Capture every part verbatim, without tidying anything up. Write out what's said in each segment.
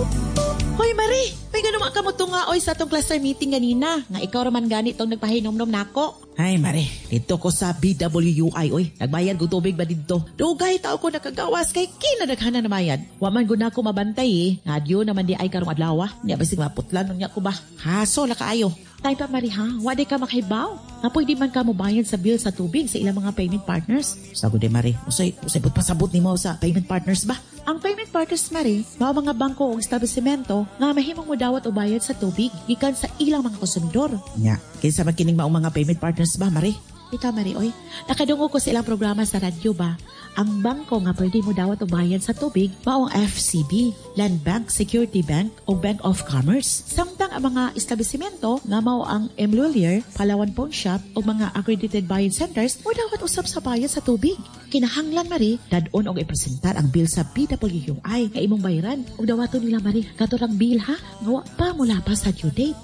Hoy Marie, may ganun ka mo to nga oy sa atong cluster meeting ganina. Nga ikaw raman gani tong nagpahinom-nom nako. Ay Mare, dito ko sa B W U I oy. Nagbayad ko tubig ba dito? Dugay tao ko nakagawas kay kinadaghanan na mayad. Wa man gud nako mabantay eh. Ngadyo naman di ay karong adlaw. Nya basig maputlan nya ko ba. Haso la kaayo. Tay pa Marie ha, wa di ka makahibaw. Nga pwede man ka mo bayad sa bill sa tubig sa ilang mga payment partners. Sago de Mare, usay usay pud pasabot nimo sa payment partners ba? Ang payment partners Marie, mao mga bangko o establishmento nga mahimong modawat o bayad sa tubig gikan sa ilang mga konsumidor. Nya, kinsa man kining maong mga payment partners ba Mare? Ikaw Marie, oy, nakadungog ko sa ilang programa sa radyo ba? Ang bangko nga pwede mo dawat o bayad sa tubig mao ang F C B, Land Bank, Security Bank o Bank of Commerce. Samtang ang mga establishmento nga mao ang Emlulier, Palawan Pawn Shop o mga accredited buying centers mo dawat usab sa bayad sa tubig. Kinahanglan Marie, dadon og ipresentar ang bill sa B W U I nga imong bayaran ug dawaton nila Marie katurang bill ha, nga wa pa mula pa sa due date.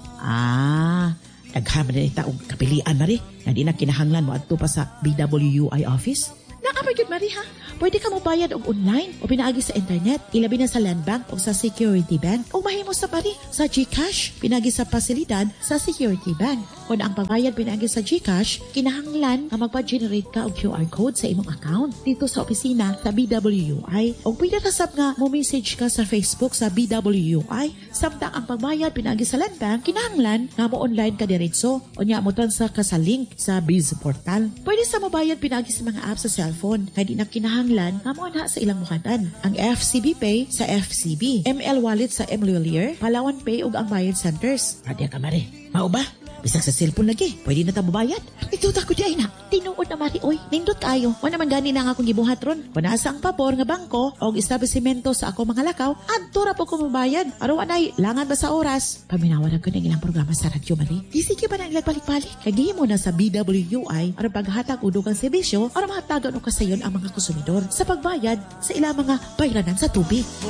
Ah, naghaman na ita og kapilian Mare. Nga di na kinahanglan mo adto pa sa B W U I office. Naapay gud Marie ha. Pwede ka mo bayad og online o pinaagi sa internet, ilabi na sa Land Bank o sa Security Bank o mahimo sa Marie sa GCash, pinagi sa pasilidad sa Security Bank. Kung ang pagbayad pinaagi sa GCash, kinahanglan nga magpa-generate ka og Q R code sa imong account dito sa opisina sa B W U I o pwede kasab nga mo message ka sa Facebook sa B W U I. Samtang ang pagbayad pinaagi sa Land Bank, kinahanglan nga mo online ka diretso o nya mo transfer ka sa link sa Biz Portal. Pwede sa mobayad pinaagi sa mga apps sa cellphone kaya di na kinahanglan nga mo na sa ilang mukatan. Ang F C B Pay sa F C B, M L Wallet sa Emlulier, Palawan Pay ug ang bayad centers. Pwede ka Mare. Mao ba? Bisag sa cellphone lagi, pwede na ta mobayad. Ito ta ko di ay na. Tinuod na Marie, oy. Nindot kayo. Wa naman gani na nga akong gibuhat ron. Kung nasa ang pabor nga bangko o establishmento sa ako mga lakaw, adto ra po ko mobayad. Araw anay, langan ba sa oras? Paminawaran ko ng ilang programa sa radyo, Marie. Di sige ba na ilang balik-balik? Kagi mo na sa B W U I aron paghatag udog ang serbisyo aron mahatagan o kasayon ang mga konsumidor sa pagbayad sa ilang mga bayranan sa tubig.